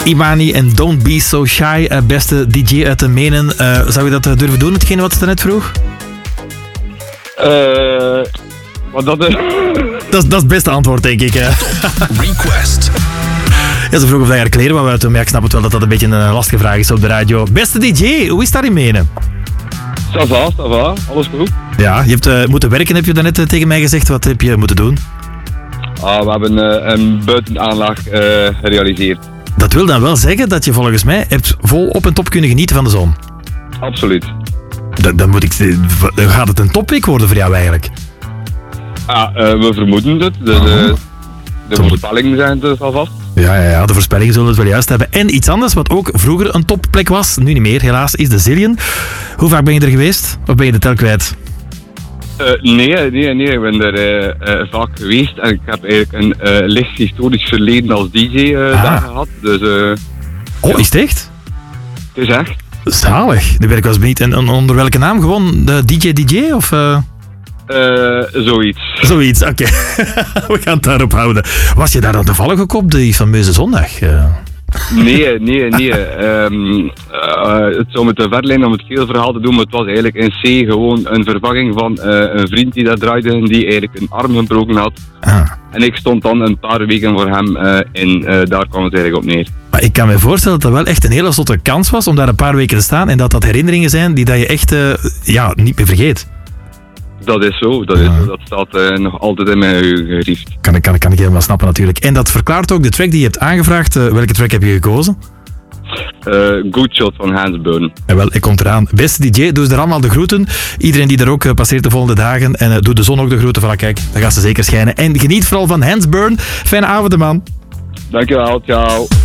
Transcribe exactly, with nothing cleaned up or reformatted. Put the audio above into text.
Imani en Don't Be So Shy, uh, beste D J uit de Menen. Uh, zou je dat uh, durven doen, hetgene wat ze net vroeg? Eh... Uh, wat dat is... Dat, dat is het beste antwoord, denk ik. Request. Ja, ze vroeg of hij haar kleren wou uit. Maar ik snap het wel dat dat een beetje een lastige vraag is op de radio. Beste D J, hoe is dat in Menen? Ça va, ça va. Alles goed. Ja, je hebt uh, moeten werken, heb je daarnet uh, tegen mij gezegd. Wat heb je moeten doen? Ah, we hebben uh, een buitenaanlag uh, gerealiseerd. Dat wil dan wel zeggen dat je volgens mij hebt vol op en top kunnen genieten van de zon. Absoluut. Dan, dan, moet ik, dan gaat het een topweek worden voor jou eigenlijk. Ah, uh, we vermoeden het. De, de, de voorspellingen zijn dus al vast. Ja, ja, ja, de voorspellingen zullen het wel juist hebben. En iets anders wat ook vroeger een topplek was, nu niet meer helaas, is de Zillion. Hoe vaak ben je er geweest? Of ben je de tel kwijt? Uh, nee, nee, nee, ik ben er uh, uh, vaak geweest en ik heb eigenlijk een uh, licht historisch verleden als D J uh, ah. daar gehad. Dus, uh, oh, ja. Is het echt? Het is echt. Zalig. Nu ben ik wel eens benieuwd. En onder welke naam? Gewoon de D J D J of... Uh... Uh, zoiets. Zoiets, oké. Okay. We gaan het daarop houden. Was je daar dan toevallig ook op, die fameuze zondag? Uh... Nee, nee, nee. Um, uh, het zou me te ver lijnen om het hele verhaal te doen, maar het was eigenlijk in C gewoon een vervanging van uh, een vriend die dat draaide, die eigenlijk een arm gebroken had. Ah. En ik stond dan een paar weken voor hem uh, in. Uh, daar kwam het eigenlijk op neer. Maar ik kan me voorstellen dat dat wel echt een hele zotte kans was om daar een paar weken te staan en dat dat herinneringen zijn die dat je echt uh, ja, niet meer vergeet. Dat is zo, dat, is zo. Dat staat uh, nog altijd in mijn geheugen geriefd. Kan, kan, kan ik helemaal snappen natuurlijk. En dat verklaart ook de track die je hebt aangevraagd. Uh, welke track heb je gekozen? Uh, Good Shot van Hans Burn. En wel, ik kom eraan. Beste D J, doe ze er allemaal de groeten. Iedereen die er ook uh, passeert de volgende dagen. En uh, doe de zon ook de groeten. Voilà, kijk, dan gaat ze zeker schijnen. En geniet vooral van Hans Burn. Fijne avond, man. Dankjewel, ciao.